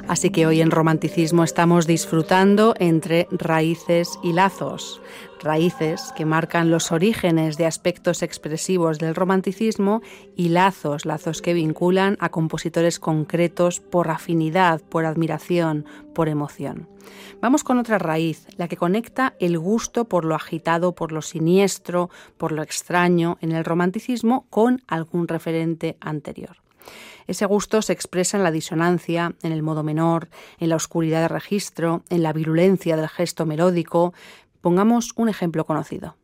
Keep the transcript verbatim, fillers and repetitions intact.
Así que hoy en Romanticismo estamos disfrutando entre raíces y lazos. Raíces que marcan los orígenes de aspectos expresivos del romanticismo y lazos, lazos que vinculan a compositores concretos por afinidad, por admiración, por emoción. Vamos con otra raíz, la que conecta el gusto por lo agitado, por lo siniestro, por lo extraño en el romanticismo con algún referente anterior. Ese gusto se expresa en la disonancia, en el modo menor, en la oscuridad de registro, en la virulencia del gesto melódico. Pongamos un ejemplo conocido.